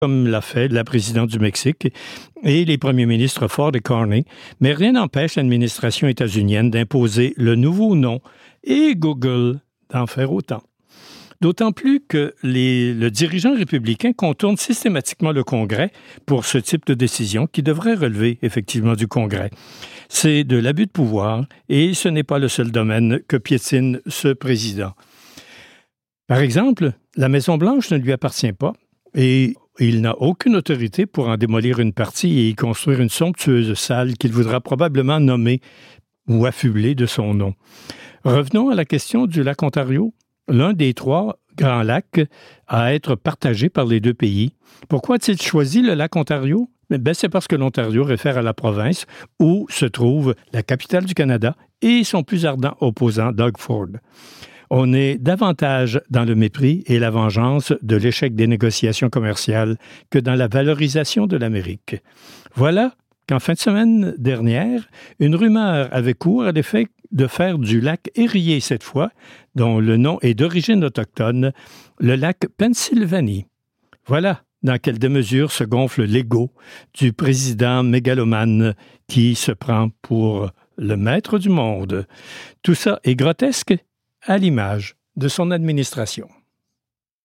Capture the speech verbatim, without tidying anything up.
comme l'a fait la présidente du Mexique et les premiers ministres Ford et Carney, mais rien n'empêche l'administration états-unienne d'imposer le nouveau nom et Google d'en faire autant. D'autant plus que les, le dirigeant républicain contourne systématiquement le Congrès pour ce type de décision qui devrait relever effectivement du Congrès. C'est de l'abus de pouvoir et ce n'est pas le seul domaine que piétine ce président. Par exemple, la Maison-Blanche ne lui appartient pas et il n'a aucune autorité pour en démolir une partie et y construire une somptueuse salle qu'il voudra probablement nommer ou affubler de son nom. Revenons à la question du lac Ontario, l'un des trois grands lacs à être partagé par les deux pays. Pourquoi a-t-il choisi le lac Ontario? Ben, c'est parce que l'Ontario réfère à la province où se trouve la capitale du Canada et son plus ardent opposant, Doug Ford. On est davantage dans le mépris et la vengeance de l'échec des négociations commerciales que dans la valorisation de l'Amérique. Voilà qu'en fin de semaine dernière, une rumeur avait cours à l'effet de faire du lac Erie cette fois, dont le nom est d'origine autochtone, le lac Pennsylvanie. Voilà dans quelle démesure se gonfle l'ego du président mégalomane qui se prend pour le maître du monde. Tout ça est grotesque à l'image de son administration.